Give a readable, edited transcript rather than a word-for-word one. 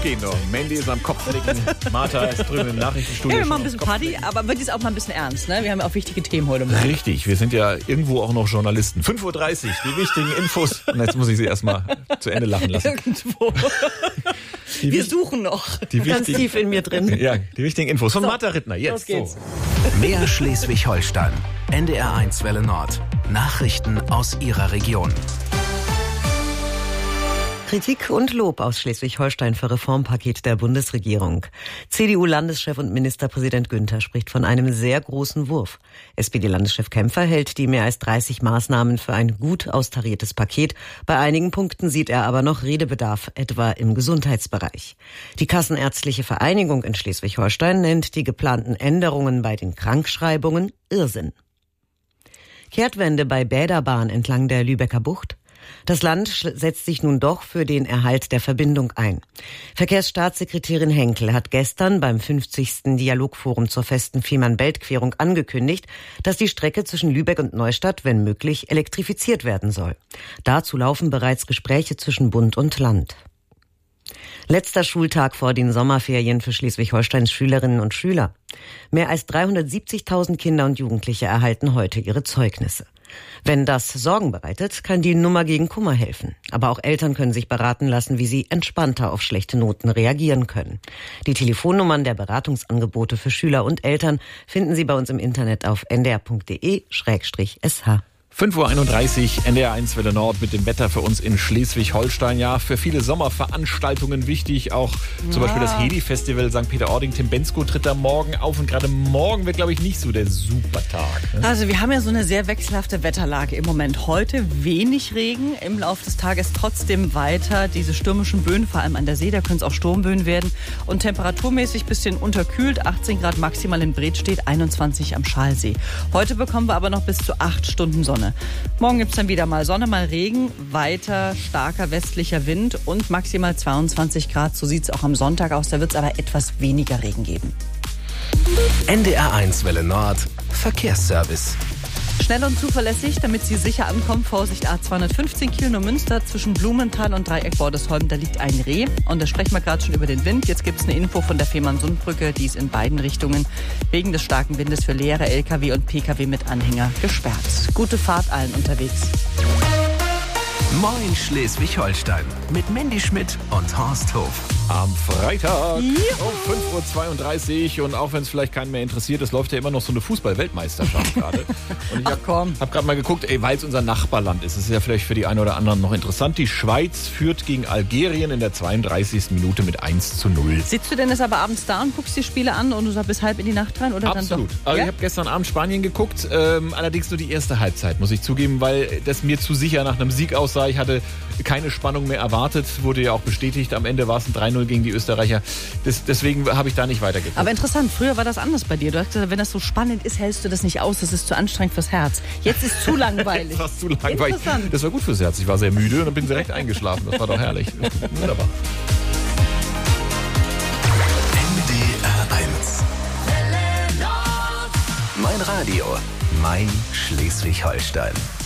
Geht noch. Mandy ist am Kopfnicken. Martha ist drüben im Nachrichtenstudio. Ja, wir machen ein bisschen Party, aber wird jetzt auch mal ein bisschen ernst, ne? Wir haben ja auch wichtige Themen heute Morgen. Richtig, wir sind ja irgendwo auch noch Journalisten. 5.30 Uhr, die wichtigen Infos. Und jetzt muss ich sie erstmal zu Ende lachen lassen. Irgendwo. Wir suchen noch. Ganz tief in mir drin. Ja, die wichtigen Infos von Martha Rittner. Jetzt. Los geht's. Mehr Schleswig-Holstein. NDR1 Welle Nord. Nachrichten aus Ihrer Region. Kritik und Lob aus Schleswig-Holstein für Reformpaket der Bundesregierung. CDU-Landeschef und Ministerpräsident Günther spricht von einem sehr großen Wurf. SPD-Landeschef Kämpfer hält die mehr als 30 Maßnahmen für ein gut austariertes Paket. Bei einigen Punkten sieht er aber noch Redebedarf, etwa im Gesundheitsbereich. Die Kassenärztliche Vereinigung in Schleswig-Holstein nennt die geplanten Änderungen bei den Krankschreibungen Irrsinn. Kehrtwende bei Bäderbahn entlang der Lübecker Bucht. Das Land setzt sich nun doch für den Erhalt der Verbindung ein. Verkehrsstaatssekretärin Henkel hat gestern beim 50. Dialogforum zur festen Fehmarn-Belt-Querung angekündigt, dass die Strecke zwischen Lübeck und Neustadt, wenn möglich, elektrifiziert werden soll. Dazu laufen bereits Gespräche zwischen Bund und Land. Letzter Schultag vor den Sommerferien für Schleswig-Holsteins Schülerinnen und Schüler. Mehr als 370.000 Kinder und Jugendliche erhalten heute ihre Zeugnisse. Wenn das Sorgen bereitet, kann die Nummer gegen Kummer helfen. Aber auch Eltern können sich beraten lassen, wie sie entspannter auf schlechte Noten reagieren können. Die Telefonnummern der Beratungsangebote für Schüler und Eltern finden Sie bei uns im Internet auf ndr.de/sh. 5.31 Uhr, NDR1 Welle Nord mit dem Wetter für uns in Schleswig-Holstein. Ja, für viele Sommerveranstaltungen wichtig. Auch zum Beispiel das Heli-Festival St. Peter-Ording. Tim Bensko tritt da morgen auf. Und gerade morgen wird, glaube ich, nicht so der Supertag. Ne? Also wir haben ja so eine sehr wechselhafte Wetterlage im Moment. Heute wenig Regen, im Laufe des Tages trotzdem weiter diese stürmischen Böen, vor allem an der See, da können es auch Sturmböen werden. Und temperaturmäßig bisschen unterkühlt, 18 Grad maximal in Bredstedt, 21 am Schalsee. Heute bekommen wir aber noch bis zu 8 Stunden Sonne. Morgen gibt es dann wieder mal Sonne, mal Regen, weiter starker westlicher Wind und maximal 22 Grad. So sieht es auch am Sonntag aus. Da wird es aber etwas weniger Regen geben. NDR1 Welle Nord. Verkehrsservice. Schnell und zuverlässig, damit Sie sicher ankommen. Vorsicht, A215 Kiel-Neumünster zwischen Blumenthal und Dreieck-Bordesholm. Da liegt ein Reh. Und da sprechen wir gerade schon über den Wind. Jetzt gibt es eine Info von der Fehmarn-Sundbrücke. Die ist in beiden Richtungen wegen des starken Windes für leere LKW und PKW mit Anhänger gesperrt. Gute Fahrt allen unterwegs. Moin Schleswig-Holstein. Mit Mandy Schmidt und Horst Hof. Am Freitag um 5.32 Uhr. Und auch wenn es vielleicht keinen mehr interessiert, es läuft ja immer noch so eine Fußball-Weltmeisterschaft gerade. Und ich habe gerade mal geguckt, weil es unser Nachbarland ist. Es ist ja vielleicht für die einen oder anderen noch interessant. Die Schweiz führt gegen Algerien in der 32. Minute mit 1:0. Sitzt du denn jetzt aber abends da und guckst die Spiele an und du sagst bis halb in die Nacht rein? Oder Absolut. Dann doch? Also Ja? ich habe gestern Abend Spanien geguckt, allerdings nur die erste Halbzeit, muss ich zugeben, weil das mir zu sicher nach einem Sieg aussah. Ich hatte keine Spannung mehr erwartet, wurde ja auch bestätigt. Am Ende war es ein 3:0 gegen die Österreicher. Deswegen habe ich da nicht weitergeguckt. Aber interessant, früher war das anders bei dir. Du hast gesagt, wenn das so spannend ist, hältst du das nicht aus. Das ist zu anstrengend fürs Herz. Jetzt ist es zu langweilig. Das war zu langweilig. Interessant. Das war gut fürs Herz. Ich war sehr müde und dann bin direkt eingeschlafen. Das war doch herrlich. Wunderbar. NDR1. Mein Radio. Mein Schleswig-Holstein.